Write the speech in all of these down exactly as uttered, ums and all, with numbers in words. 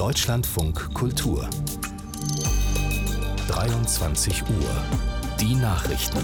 Deutschlandfunk Kultur. dreiundzwanzig Uhr. Die Nachrichten.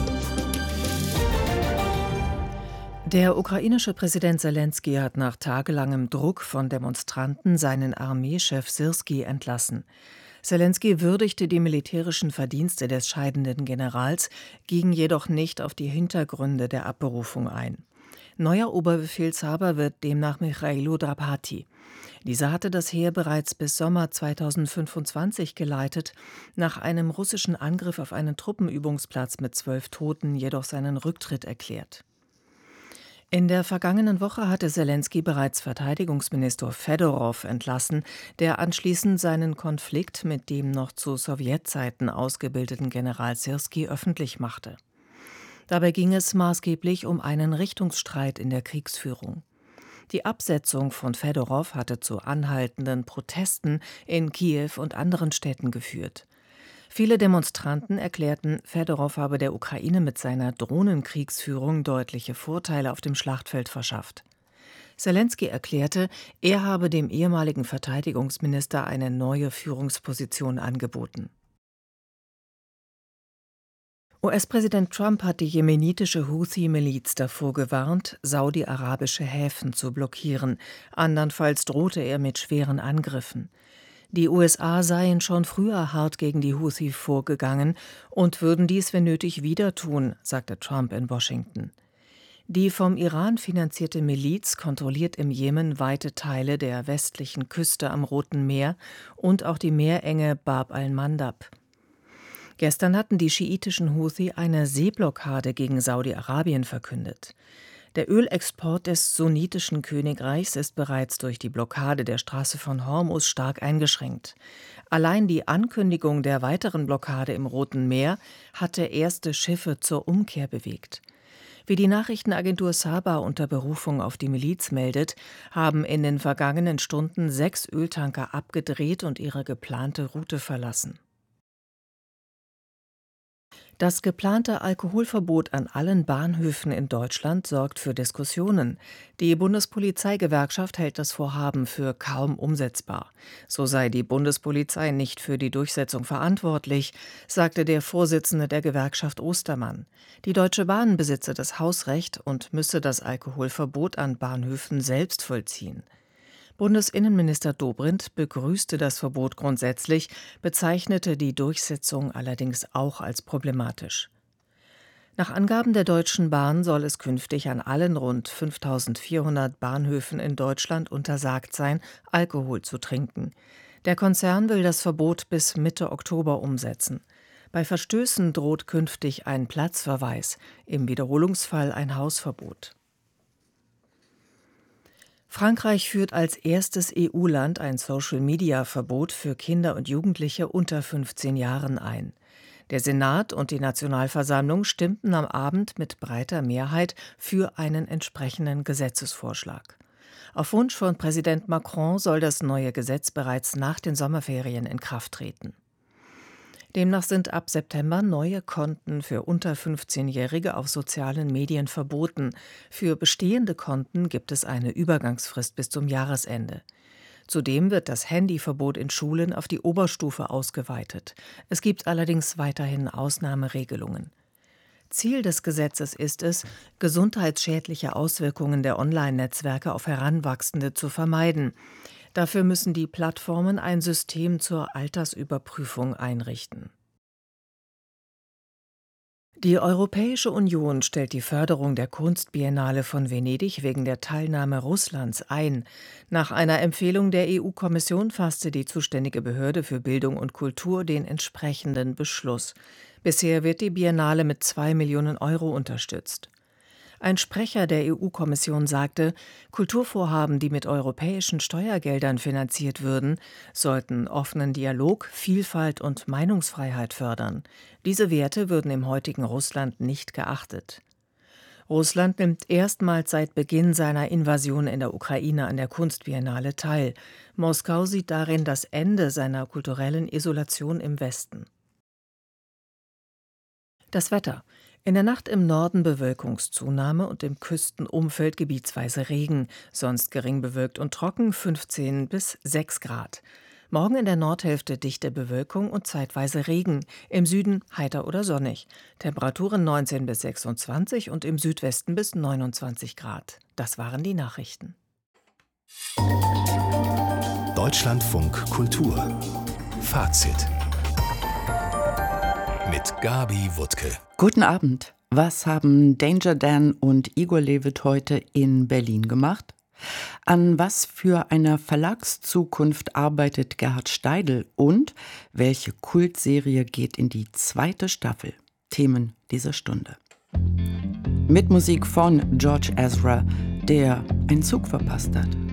Der ukrainische Präsident Selenskyj hat nach tagelangem Druck von Demonstranten seinen Armeechef Syrskij entlassen. Selenskyj würdigte die militärischen Verdienste des scheidenden Generals, ging jedoch nicht auf die Hintergründe der Abberufung ein. Neuer Oberbefehlshaber wird demnach Michailo Drapati. Dieser hatte das Heer bereits bis Sommer zweitausendfünfundzwanzig geleitet, nach einem russischen Angriff auf einen Truppenübungsplatz mit zwölf Toten jedoch seinen Rücktritt erklärt. In der vergangenen Woche hatte Selenskyj bereits Verteidigungsminister Fedorow entlassen, der anschließend seinen Konflikt mit dem noch zu Sowjetzeiten ausgebildeten General Syrskij öffentlich machte. Dabei ging es maßgeblich um einen Richtungsstreit in der Kriegsführung. Die Absetzung von Fedorow hatte zu anhaltenden Protesten in Kiew und anderen Städten geführt. Viele Demonstranten erklärten, Fedorow habe der Ukraine mit seiner Drohnenkriegsführung deutliche Vorteile auf dem Schlachtfeld verschafft. Selenskyj erklärte, er habe dem ehemaligen Verteidigungsminister eine neue Führungsposition angeboten. U S-Präsident Trump hat die jemenitische Houthi-Miliz davor gewarnt, saudi-arabische Häfen zu blockieren. Andernfalls drohte er mit schweren Angriffen. Die U S A seien schon früher hart gegen die Houthi vorgegangen und würden dies, wenn nötig, wieder tun, sagte Trump in Washington. Die vom Iran finanzierte Miliz kontrolliert im Jemen weite Teile der westlichen Küste am Roten Meer und auch die Meerenge Bab al-Mandab. Gestern hatten die schiitischen Houthi eine Seeblockade gegen Saudi-Arabien verkündet. Der Ölexport des sunnitischen Königreichs ist bereits durch die Blockade der Straße von Hormuz stark eingeschränkt. Allein die Ankündigung der weiteren Blockade im Roten Meer hatte erste Schiffe zur Umkehr bewegt. Wie die Nachrichtenagentur Saba unter Berufung auf die Miliz meldet, haben in den vergangenen Stunden sechs Öltanker abgedreht und ihre geplante Route verlassen. Das geplante Alkoholverbot an allen Bahnhöfen in Deutschland sorgt für Diskussionen. Die Bundespolizeigewerkschaft hält das Vorhaben für kaum umsetzbar. So sei die Bundespolizei nicht für die Durchsetzung verantwortlich, sagte der Vorsitzende der Gewerkschaft Ostermann. Die Deutsche Bahn besitze das Hausrecht und müsse das Alkoholverbot an Bahnhöfen selbst vollziehen. Bundesinnenminister Dobrindt begrüßte das Verbot grundsätzlich, bezeichnete die Durchsetzung allerdings auch als problematisch. Nach Angaben der Deutschen Bahn soll es künftig an allen rund fünftausendvierhundert Bahnhöfen in Deutschland untersagt sein, Alkohol zu trinken. Der Konzern will das Verbot bis Mitte Oktober umsetzen. Bei Verstößen droht künftig ein Platzverweis, im Wiederholungsfall ein Hausverbot. Frankreich führt als erstes E U-Land ein Social-Media-Verbot für Kinder und Jugendliche unter fünfzehn Jahren ein. Der Senat und die Nationalversammlung stimmten am Abend mit breiter Mehrheit für einen entsprechenden Gesetzesvorschlag. Auf Wunsch von Präsident Macron soll das neue Gesetz bereits nach den Sommerferien in Kraft treten. Demnach sind ab September neue Konten für unter fünfzehnjährige auf sozialen Medien verboten. Für bestehende Konten gibt es eine Übergangsfrist bis zum Jahresende. Zudem wird das Handyverbot in Schulen auf die Oberstufe ausgeweitet. Es gibt allerdings weiterhin Ausnahmeregelungen. Ziel des Gesetzes ist es, gesundheitsschädliche Auswirkungen der Online-Netzwerke auf Heranwachsende zu vermeiden. Dafür müssen die Plattformen ein System zur Altersüberprüfung einrichten. Die Europäische Union stellt die Förderung der Kunstbiennale von Venedig wegen der Teilnahme Russlands ein. Nach einer Empfehlung der E U-Kommission fasste die zuständige Behörde für Bildung und Kultur den entsprechenden Beschluss. Bisher wird die Biennale mit zwei Millionen Euro unterstützt. Ein Sprecher der E U-Kommission sagte, Kulturvorhaben, die mit europäischen Steuergeldern finanziert würden, sollten offenen Dialog, Vielfalt und Meinungsfreiheit fördern. Diese Werte würden im heutigen Russland nicht geachtet. Russland nimmt erstmals seit Beginn seiner Invasion in der Ukraine an der Kunstbiennale teil. Moskau sieht darin das Ende seiner kulturellen Isolation im Westen. Das Wetter. In der Nacht im Norden Bewölkungszunahme und im Küstenumfeld gebietsweise Regen, sonst gering bewölkt und trocken, fünfzehn bis sechs Grad. Morgen in der Nordhälfte dichte Bewölkung und zeitweise Regen. Im Süden heiter oder sonnig. Temperaturen neunzehn bis sechsundzwanzig und im Südwesten bis neunundzwanzig Grad. Das waren die Nachrichten. Deutschlandfunk Kultur. Fazit. Mit Gabi Wuttke. Guten Abend. Was haben Danger Dan und Igor Levit heute in Berlin gemacht? An was für einer Verlagszukunft arbeitet Gerhard Steidl und welche Kultserie geht in die zweite Staffel? Themen dieser Stunde. Mit Musik von George Ezra, der einen Zug verpasst hat.